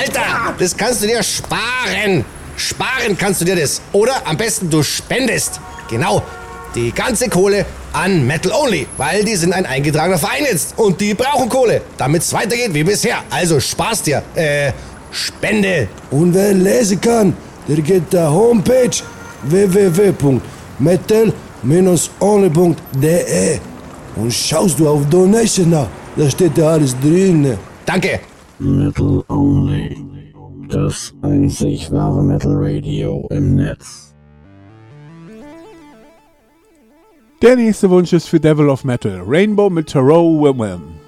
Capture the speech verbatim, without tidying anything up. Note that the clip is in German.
Alter, das kannst du dir sparen. Sparen kannst du dir das. Oder am besten du spendest. Genau, die ganze Kohle an Metal Only, weil die sind ein eingetragener Verein jetzt und die brauchen Kohle, damit es weitergeht wie bisher. Also spar's dir, äh, spende. Und wer lesen kann, der geht der Homepage w w w punkt metal only punkt d e und schaust du auf Donation nach, da steht ja alles drin. Danke. Metal Only, das einzig wahre Metal Radio im Netz. Der nächste Wunsch ist für Devil of Metal, Rainbow mit Tarot Wim Wim.